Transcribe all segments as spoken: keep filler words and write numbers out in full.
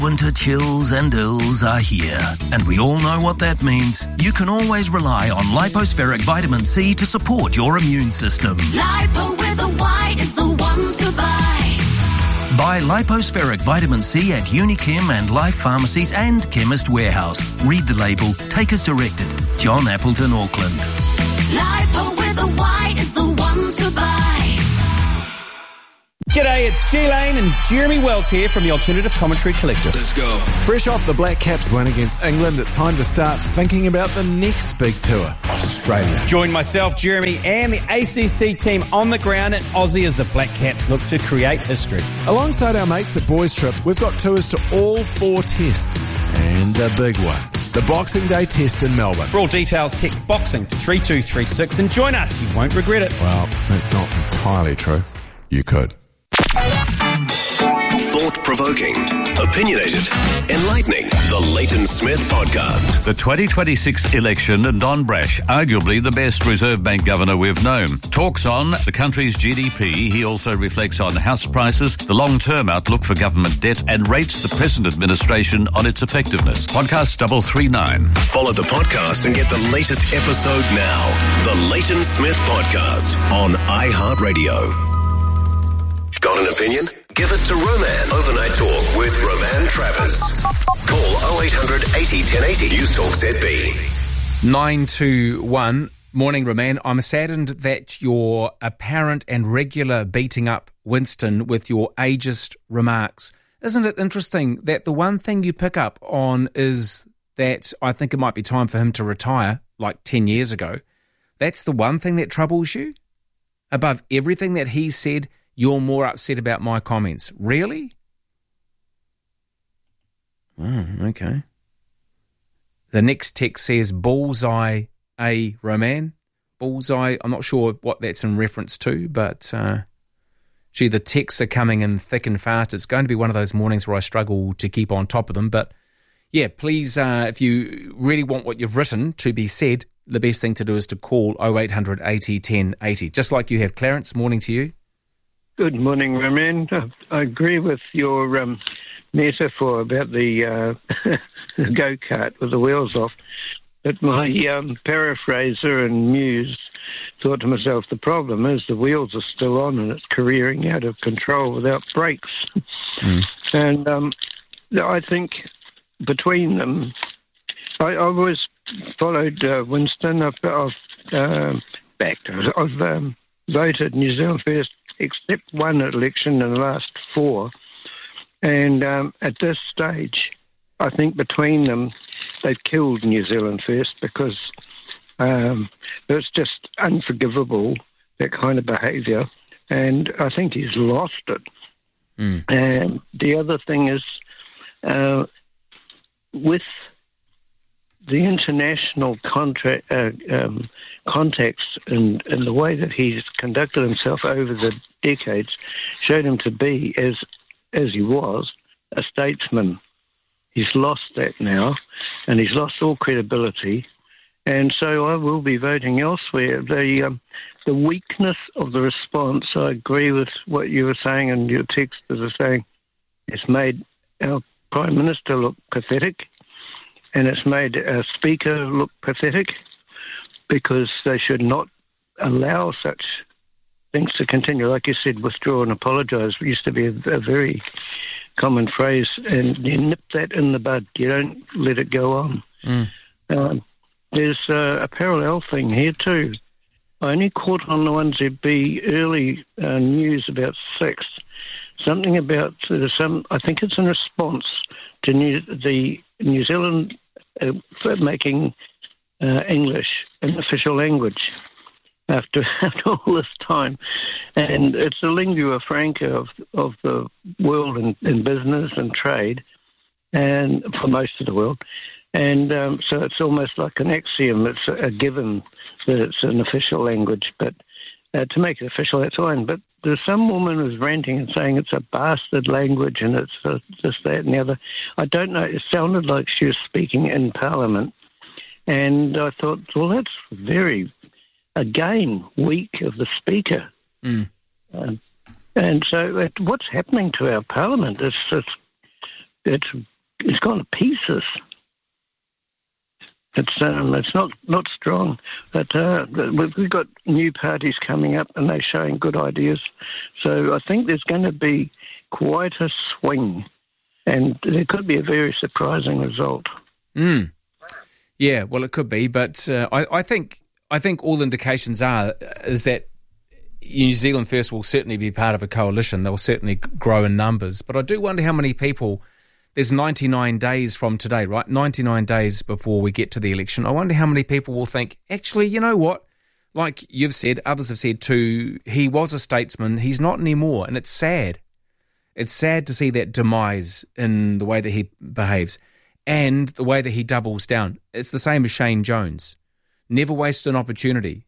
Winter chills and ills are here, and we all know what that means. You can always rely on Lipospheric Vitamin C to support your immune system. Lipo with a Y is the one to buy. Buy Lipospheric Vitamin C at Unichem and Life Pharmacies and Chemist Warehouse. Read the label. Take as directed. John Appleton, Auckland. Lipo with a Y is the one to buy. G'day, it's G Lane and Jeremy Wells here from the Alternative Commentary Collective. Let's go. Fresh off the Black Caps win against England, it's time to start thinking about the next big tour, Australia. Join myself, Jeremy, and the A C C team on the ground in Aussie as the Black Caps look to create history. Alongside our mates at Boys Trip, we've got tours to all four tests and a big one, the Boxing Day test in Melbourne. For all details, text BOXING to three two three six and join us. You won't regret it. Well, that's not entirely true. You could. Thought-provoking, opinionated, enlightening. The Leighton Smith Podcast. The twenty twenty-six election and Don Brash, arguably the best Reserve Bank governor we've known, talks on the country's G D P. He also reflects on house prices, the long-term outlook for government debt, and rates the present administration on its effectiveness. Podcast double three nine. Follow the podcast and get the latest episode now. The Leighton Smith Podcast on iHeartRadio. Got an opinion? Give it to Roman. Overnight Talk with Roman Travers. Call oh eight hundred eighty ten eighty. News Talk Z B. nine two one. Morning, Roman. I'm saddened that your apparent and regular beating up Winston with your ageist remarks. Isn't it interesting that the one thing you pick up on is that I think it might be time for him to retire, like ten years ago. That's the one thing that troubles you? Above everything that he said, you're more upset about my comments. Really? Oh, okay. The next text says, bullseye, a Roman. Bullseye, I'm not sure what that's in reference to, but uh, gee, the texts are coming in thick and fast. It's going to be one of those mornings where I struggle to keep on top of them. But yeah, please, uh, if you really want what you've written to be said, the best thing to do is to call oh eight hundred eighty ten eighty. Just like you have. Clarence, morning to you. Good morning, Roman. I agree with your um, metaphor about the, uh, the go-kart with the wheels off. But my um, paraphraser and muse thought to myself, the problem is the wheels are still on and it's careering out of control without brakes. Mm. And um, I think between them, I, I've always followed uh, Winston. I've, I've uh, backed, I've um, voted New Zealand First except one election in the last four. And um, at this stage, I think between them, they've killed New Zealand First because um, it's just unforgivable, that kind of behaviour. And I think he's lost it. Mm. And the other thing is, uh, with the international contra- uh, um, contacts and, and the way that he's conducted himself over the decades showed him to be, as as he was, a statesman. He's lost that now, and he's lost all credibility, and so I will be voting elsewhere. The um, the weakness of the response, I agree with what you were saying, and your texters are saying, it's made our Prime Minister look pathetic, and it's made our Speaker look pathetic, because they should not allow such things to continue. Like you said, withdraw and apologise used to be a, a very common phrase, and you nip that in the bud. You don't let it go on. Mm. Um, there's uh, a parallel thing here too. I only caught on the one Z B early uh, news about sex. Something about uh, some. I think it's in response to New, the New Zealand uh, making uh, English an official language after, after all this time, and it's the lingua franca of of the world in, in business and trade, and for most of the world. And um, so it's almost like an axiom. It's a, a given that it's an official language, but uh, to make it official, that's fine. But there's some woman who's ranting and saying it's a bastard language and it's uh, this, that, and the other. I don't know. It sounded like she was speaking in Parliament, and I thought, well, that's very, again, weak of the Speaker. Mm. Um, and so, it, what's happening to our Parliament? It's, it's it's it's gone to pieces. It's um, it's not, not strong, but uh, we've, we've got new parties coming up and they're showing good ideas. So I think there's going to be quite a swing, and there could be a very surprising result. Mm. Yeah, well, it could be, but uh, I, I think I think all indications are is that New Zealand First will certainly be part of a coalition. They'll certainly grow in numbers, but I do wonder how many people. There's ninety-nine days from today, right? ninety-nine days before we get to the election. I wonder how many people will think, actually, you know what? Like you've said, others have said too, he was a statesman. He's not anymore. And it's sad. It's sad to see that demise in the way that he behaves and the way that he doubles down. It's the same as Shane Jones. Never waste an opportunity.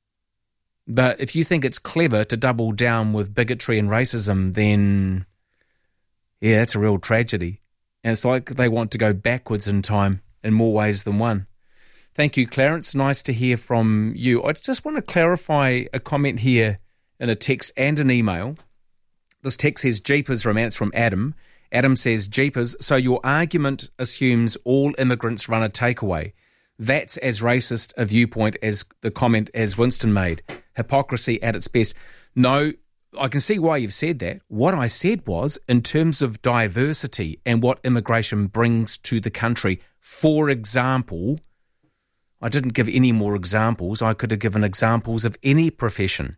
But if you think it's clever to double down with bigotry and racism, then, yeah, that's a real tragedy. And it's like they want to go backwards in time in more ways than one. Thank you, Clarence. Nice to hear from you. I just want to clarify a comment here in a text and an email. This text says, Jeepers romance from Adam. Adam says, Jeepers, so your argument assumes all immigrants run a takeaway. That's as racist a viewpoint as the comment as Winston made. Hypocrisy at its best. No, I can see why you've said that. What I said was, in terms of diversity and what immigration brings to the country, for example, I didn't give any more examples. I could have given examples of any profession.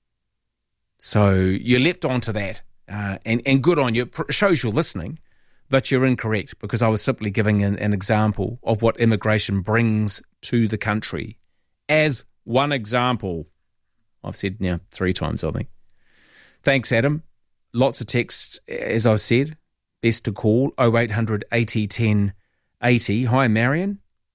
So you leapt onto that, uh, and, and good on you. It shows you're listening, but you're incorrect because I was simply giving an, an example of what immigration brings to the country. As one example. I've said now three times, I think. Thanks, Adam. Lots of texts, as I said. Best to call, oh eight hundred eighty ten eighty. Hi, Marion.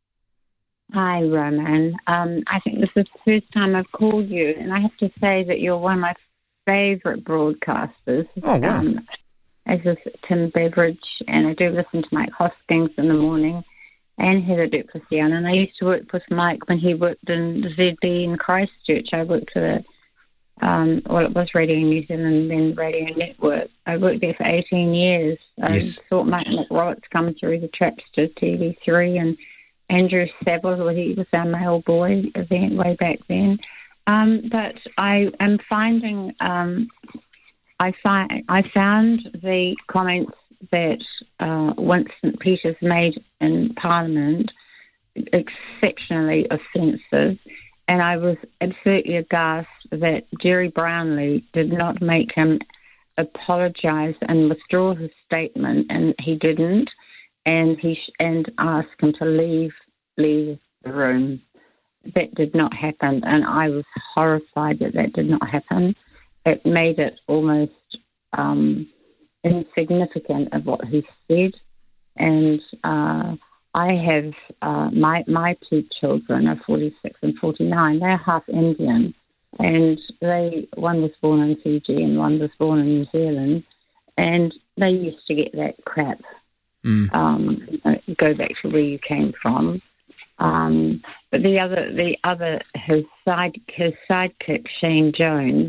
Hi, Roman. Um, I think this is the first time I've called you, and I have to say that you're one of my favourite broadcasters. Oh, wow. Um, as is Tim Beveridge, and I do listen to Mike Hoskins in the morning, and Heather Duplessis. And I used to work with Mike when he worked in Z B in Christchurch. I worked at a Um, well, it was Radio New Zealand, then Radio Network. I worked there for eighteen years. I yes. saw Martin McRoberts come through the traps to T V three, and Andrew Saville, well, he was our male boy event way back then. Um, but I am finding, um, I, find, I found the comments that uh, Winston Peters made in Parliament exceptionally offensive. And I was absolutely aghast that Jerry Brownlee did not make him apologise and withdraw his statement, and he didn't, and he sh- and ask him to leave leave the room. That did not happen, and I was horrified that that did not happen. It made it almost um, insignificant of what he said, and uh, I have uh, my my two children are forty-six and forty-nine. They're half Indian, and they one was born in Fiji and one was born in New Zealand, and they used to get that crap. Mm. Um, go back to where you came from. Um, but the other, the other, his side, his sidekick Shane Jones,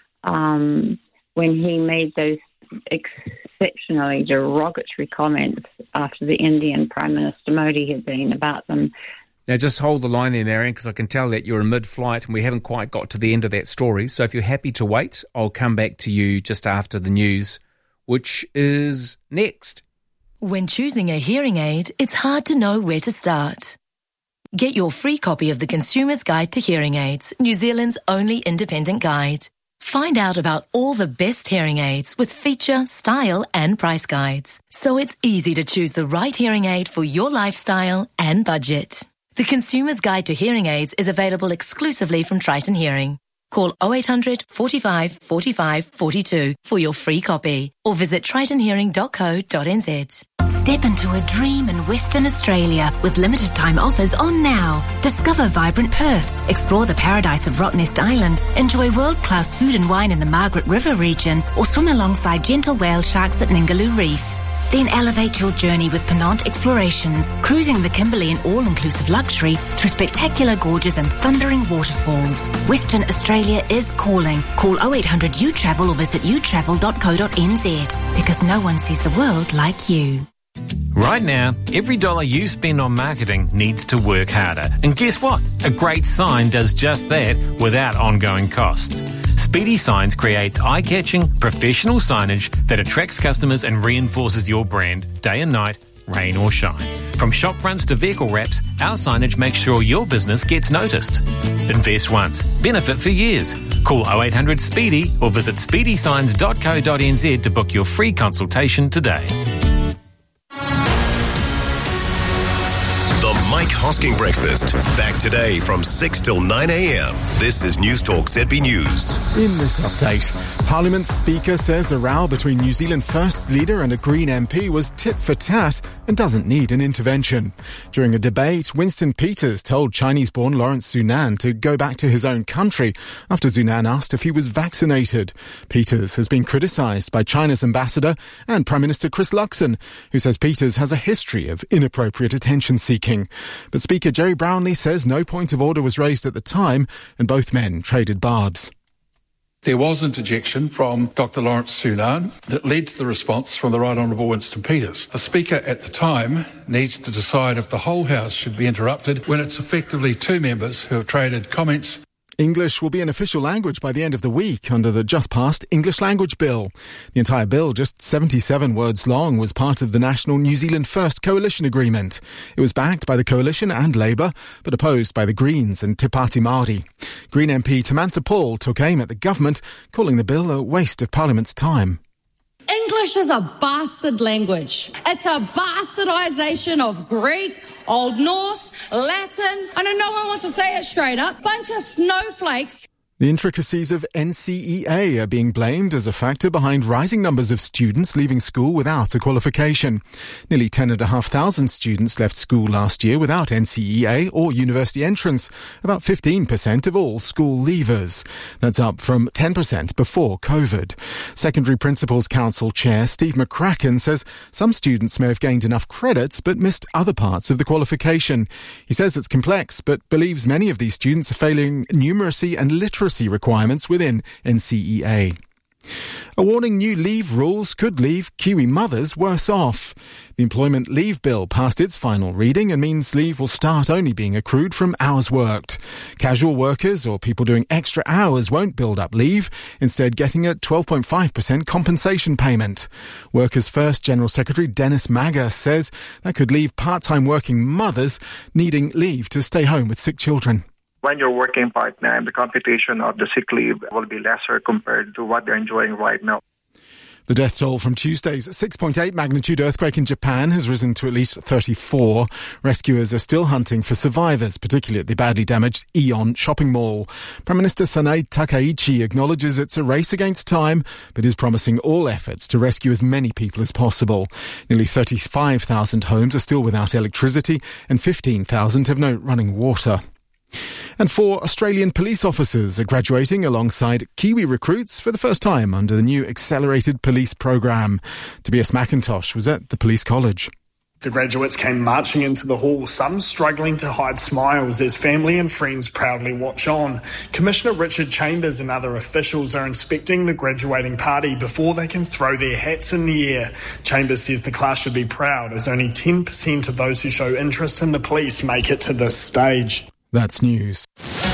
um, when he made those exceptionally derogatory comments after the Indian Prime Minister Modi had been about them. Now, just hold the line there, Marion, because I can tell that you're in mid-flight and we haven't quite got to the end of that story. So if you're happy to wait, I'll come back to you just after the news, which is next. When choosing a hearing aid, it's hard to know where to start. Get your free copy of the Consumer's Guide to Hearing Aids, New Zealand's only independent guide. Find out about all the best hearing aids with feature, style and price guides. So it's easy to choose the right hearing aid for your lifestyle and budget. The Consumer's Guide to Hearing Aids is available exclusively from Triton Hearing. Call oh eight hundred, forty-five, forty-five, forty-two for your free copy or visit triton hearing dot co dot n z. Step into a dream in Western Australia with limited time offers on now. Discover vibrant Perth, explore the paradise of Rottnest Island, enjoy world-class food and wine in the Margaret River region, or swim alongside gentle whale sharks at Ningaloo Reef. Then elevate your journey with Penant Explorations, cruising the Kimberley in all-inclusive luxury through spectacular gorges and thundering waterfalls. Western Australia is calling. Call oh eight hundred U travel or visit u travel dot co dot n z because no one sees the world like you. Right now, every dollar you spend on marketing needs to work harder. And guess what? A great sign does just that without ongoing costs. Speedy Signs creates eye-catching, professional signage that attracts customers and reinforces your brand day and night, rain or shine. From shop fronts to vehicle wraps, our signage makes sure your business gets noticed. Invest once, benefit for years. Call oh eight hundred SPEEDY or visit speedy signs dot co dot n z to book your free consultation today. The Mike Hosking Breakfast. Back today from six till nine a.m. This is News Talk Z B News. In this update, Parliament Speaker says a row between New Zealand First Leader and a Green M P was tit for tat and doesn't need an intervention. During a debate, Winston Peters told Chinese-born Lawrence Sunan to go back to his own country after Sunan asked if he was vaccinated. Peters has been criticised by China's ambassador and Prime Minister Chris Luxon, who says Peters has a history of inappropriate attention-seeking. But Speaker Jerry Brownlee says no point of order was raised at the time and both men traded barbs. There was interjection from Doctor Lawrence Sunan that led to the response from the Right Honourable Winston Peters. The Speaker at the time needs to decide if the whole House should be interrupted when it's effectively two members who have traded comments. English will be an official language by the end of the week under the just-passed English Language Bill. The entire bill, just seventy-seven words long, was part of the National New Zealand First Coalition Agreement. It was backed by the Coalition and Labour, but opposed by the Greens and Te Pāti Māori. Green M P Tamantha Paul took aim at the government, calling the bill a waste of Parliament's time. English is a bastard language. It's a bastardisation of Greek, Old Norse, Latin. I know no one wants to say it straight up. Bunch of snowflakes. The intricacies of N C E A are being blamed as a factor behind rising numbers of students leaving school without a qualification. Nearly ten thousand five hundred students left school last year without N C E A or university entrance, about fifteen percent of all school leavers. That's up from ten percent before COVID. Secondary Principals Council Chair Steve McCracken says some students may have gained enough credits but missed other parts of the qualification. He says it's complex but believes many of these students are failing numeracy and literacy requirements within N C E A. A warning new leave rules could leave Kiwi mothers worse off. The Employment Leave Bill passed its final reading and means leave will start only being accrued from hours worked. Casual workers or people doing extra hours won't build up leave, instead getting a twelve point five percent compensation payment. Workers First General Secretary Dennis Maga says that could leave part-time working mothers needing leave to stay home with sick children. When you're working part-time, the computation of the sick leave will be lesser compared to what they're enjoying right now. The death toll from Tuesday's six point eight magnitude earthquake in Japan has risen to at least thirty-four. Rescuers are still hunting for survivors, particularly at the badly damaged Aeon shopping mall. Prime Minister Sanae Takaichi acknowledges it's a race against time, but is promising all efforts to rescue as many people as possible. Nearly thirty-five thousand homes are still without electricity and fifteen thousand have no running water. And four Australian police officers are graduating alongside Kiwi recruits for the first time under the new Accelerated Police Programme. Tobias McIntosh was at the police college. The graduates came marching into the hall, some struggling to hide smiles as family and friends proudly watch on. Commissioner Richard Chambers and other officials are inspecting the graduating party before they can throw their hats in the air. Chambers says the class should be proud as only ten percent of those who show interest in the police make it to this stage. That's news.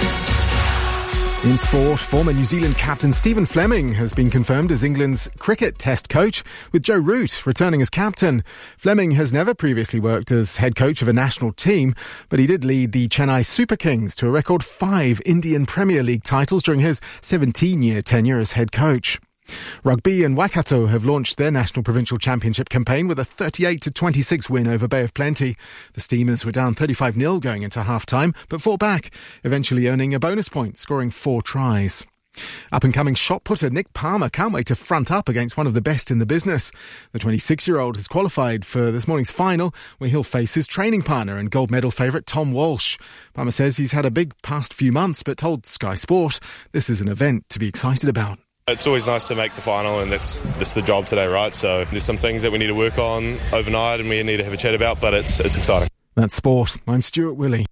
In sport, former New Zealand captain Stephen Fleming has been confirmed as England's cricket test coach, with Joe Root returning as captain. Fleming has never previously worked as head coach of a national team, but he did lead the Chennai Super Kings to a record five Indian Premier League titles during his seventeen-year tenure as head coach. Rugby and Waikato have launched their National Provincial Championship campaign with a thirty-eight to twenty-six win over Bay of Plenty. The Steamers were down thirty-five nil going into half-time, but fought back, eventually earning a bonus point, scoring four tries. Up-and-coming shot putter Nick Palmer can't wait to front up against one of the best in the business. The twenty-six-year-old has qualified for this morning's final, where he'll face his training partner and gold medal favourite Tom Walsh. Palmer says he's had a big past few months, but told Sky Sport this is an event to be excited about. It's always nice to make the final, and that's that's the job today, right? So there's some things that we need to work on overnight and we need to have a chat about, but it's it's exciting. That's sport. I'm Stuart Willey.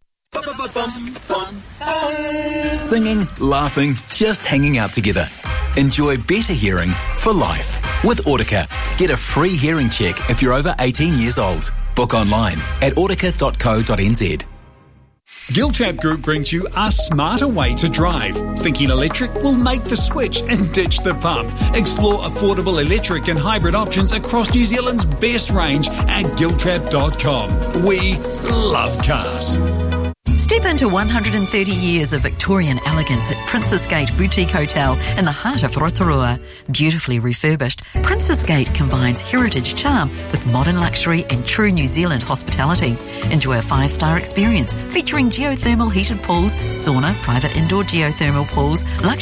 Singing, laughing, just hanging out together. Enjoy better hearing for life with Audica. Get a free hearing check if you're over eighteen years old. Book online at audica dot co dot n z. Giltrap Group brings you a smarter way to drive. Thinking electric? Will make the switch and ditch the pump. Explore affordable electric and hybrid options across New Zealand's best range at giltrap dot com. We love cars. Step into one hundred thirty years of Victorian elegance at Princess Gate Boutique Hotel in the heart of Rotorua. Beautifully refurbished, Princess Gate combines heritage charm with modern luxury and true New Zealand hospitality. Enjoy a five-star experience featuring geothermal heated pools, sauna, private indoor geothermal pools, luxury